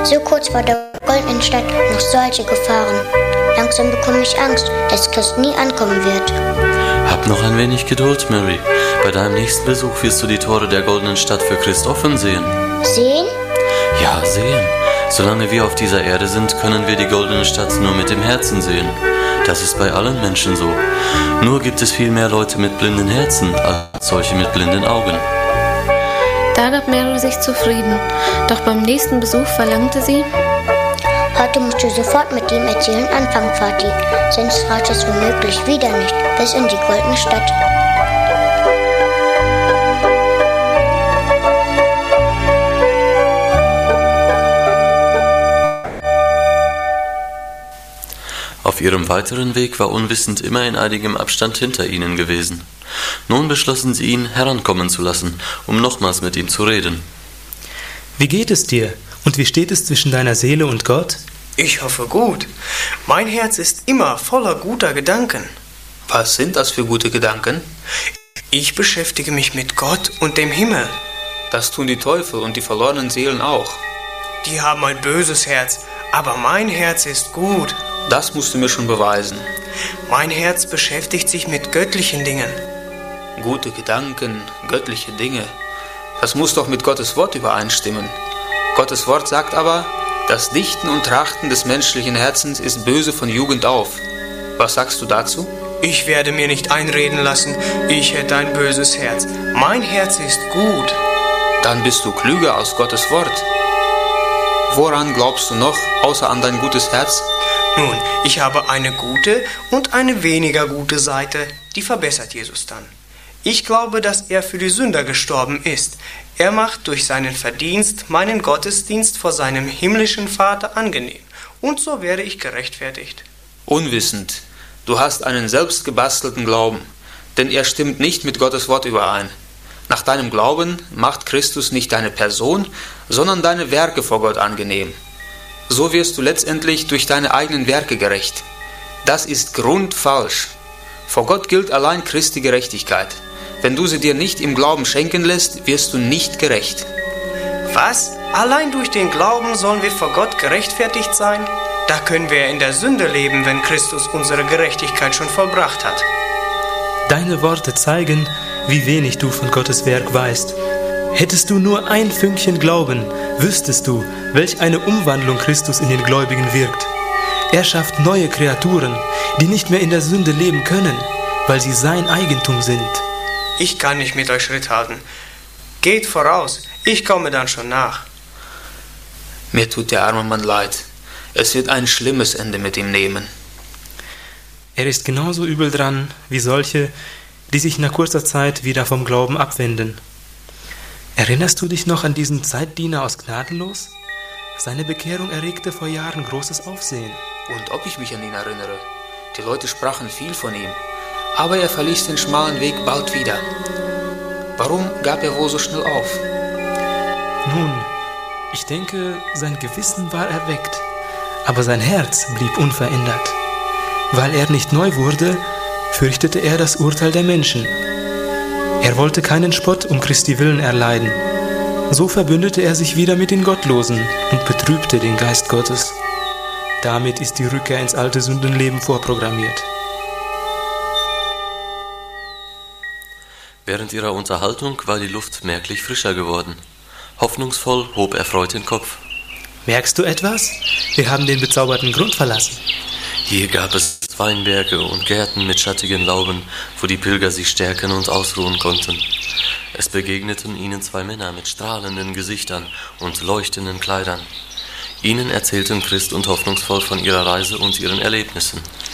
So kurz vor der goldenen Stadt noch solche Gefahren. Langsam bekomme ich Angst, dass Christ nie ankommen wird. Hab noch ein wenig Geduld, Mary. Bei deinem nächsten Besuch wirst du die Tore der goldenen Stadt für Christ offen sehen. Sehen? Ja, sehen. Solange wir auf dieser Erde sind, können wir die goldene Stadt nur mit dem Herzen sehen. Das ist bei allen Menschen so. Nur gibt es viel mehr Leute mit blinden Herzen als solche mit blinden Augen. Da gab Mary sich zufrieden. Doch beim nächsten Besuch verlangte sie: Heute musst du sofort mit dem Erzählen anfangen, Vati. Sonst reicht es womöglich wieder nicht bis in die goldene Stadt. Auf ihrem weiteren Weg war Unwissend immer in einigem Abstand hinter ihnen gewesen. Nun beschlossen sie, ihn herankommen zu lassen, um nochmals mit ihm zu reden. Wie geht es dir? Und wie steht es zwischen deiner Seele und Gott? Ich hoffe gut. Mein Herz ist immer voller guter Gedanken. Was sind das für gute Gedanken? Ich beschäftige mich mit Gott und dem Himmel. Das tun die Teufel und die verlorenen Seelen auch. Die haben ein böses Herz, aber mein Herz ist gut. Das musst du mir schon beweisen. Mein Herz beschäftigt sich mit göttlichen Dingen. Gute Gedanken, göttliche Dinge. Das muss doch mit Gottes Wort übereinstimmen. Gottes Wort sagt aber, das Dichten und Trachten des menschlichen Herzens ist böse von Jugend auf. Was sagst du dazu? Ich werde mir nicht einreden lassen, ich hätte ein böses Herz. Mein Herz ist gut. Dann bist du klüger als Gottes Wort. Woran glaubst du noch, außer an dein gutes Herz? Nun, ich habe eine gute und eine weniger gute Seite, die verbessert Jesus dann. Ich glaube, dass er für die Sünder gestorben ist. Er macht durch seinen Verdienst meinen Gottesdienst vor seinem himmlischen Vater angenehm. Und so werde ich gerechtfertigt. Unwissend. Du hast einen selbstgebastelten Glauben, denn er stimmt nicht mit Gottes Wort überein. Nach deinem Glauben macht Christus nicht deine Person, sondern deine Werke vor Gott angenehm. So wirst du letztendlich durch deine eigenen Werke gerecht. Das ist grundfalsch. Vor Gott gilt allein Christi Gerechtigkeit. Wenn du sie dir nicht im Glauben schenken lässt, wirst du nicht gerecht. Was? Allein durch den Glauben sollen wir vor Gott gerechtfertigt sein? Da können wir in der Sünde leben, wenn Christus unsere Gerechtigkeit schon vollbracht hat. Deine Worte zeigen, wie wenig du von Gottes Werk weißt. Hättest du nur ein Fünkchen Glauben, wüsstest du, welch eine Umwandlung Christus in den Gläubigen wirkt. Er schafft neue Kreaturen, die nicht mehr in der Sünde leben können, weil sie sein Eigentum sind. Ich kann nicht mit euch Schritt halten. Geht voraus, ich komme dann schon nach. Mir tut der arme Mann leid. Es wird ein schlimmes Ende mit ihm nehmen. Er ist genauso übel dran wie solche, die sich nach kurzer Zeit wieder vom Glauben abwenden. Erinnerst du dich noch an diesen Zeitdiener aus Gnadenlos? Seine Bekehrung erregte vor Jahren großes Aufsehen. Und ob ich mich an ihn erinnere? Die Leute sprachen viel von ihm, aber er verließ den schmalen Weg bald wieder. Warum gab er wohl so schnell auf? Nun, ich denke, sein Gewissen war erweckt, aber sein Herz blieb unverändert. Weil er nicht neu wurde, fürchtete er das Urteil der Menschen. Er wollte keinen Spott um Christi willen erleiden. So verbündete er sich wieder mit den Gottlosen und betrübte den Geist Gottes. Damit ist die Rückkehr ins alte Sündenleben vorprogrammiert. Während ihrer Unterhaltung war die Luft merklich frischer geworden. Hoffnungsvoll hob er erfreut den Kopf. Merkst du etwas? Wir haben den bezauberten Grund verlassen. Hier gab es Weinberge und Gärten mit schattigen Lauben, wo die Pilger sich stärken und ausruhen konnten. Es begegneten ihnen zwei Männer mit strahlenden Gesichtern und leuchtenden Kleidern. Ihnen erzählten Christ und Hoffnungsvoll von ihrer Reise und ihren Erlebnissen.